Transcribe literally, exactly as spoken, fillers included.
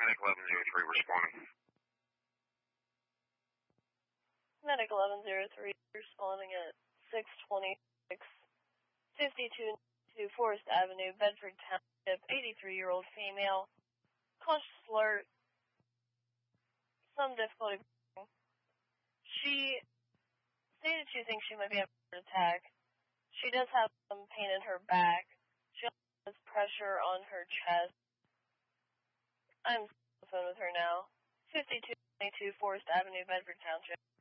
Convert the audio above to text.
Medic eleven zero three responding. Medic eleven zero three responding at six twenty-six fifty-two to Forest Avenue, Bedford Township, eighty-three-year-old female, conscious alert, some difficulty. She stated she thinks she might be having a heart attack. She does have some pain in her back. She also has pressure on her chest. I'm on the phone with her now. fifty-two twenty-two Forest Avenue, Bedford Township.